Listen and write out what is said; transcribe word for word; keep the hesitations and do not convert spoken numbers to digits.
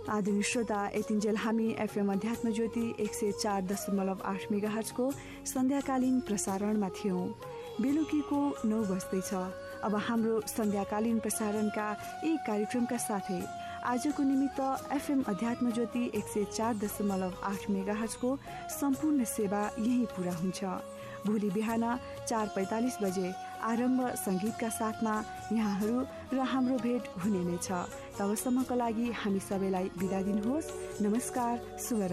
आदरणीय श्रोता, यतिन्जेल हामी एफएम अध्यात्म ज्योति एक सय चार दशमलव आठ मेगाहर्जको सन्ध्याकालीन प्रसारणमा थियौं। बेलुकीको नौ बज्दैछ। अब हाम्रो सन्ध्याकालीन प्रसारणका यी कार्यक्रमका साथै आजको निमित्त एफएम अध्यात्म ज्योति एक सय चार दशमलव आठ मेगाहर्जको सम्पूर्ण सेवा यही पूरा हुन्छ। भोलि बिहान चार पैंतालिस बजे आरम्भ संगीतका साथमा यहाँहरू र हाम्रो भेट हुने नै छ। तबसम्मका लागि हामी सबैलाई बिदा दिनुहोस्। नमस्कार, शुभ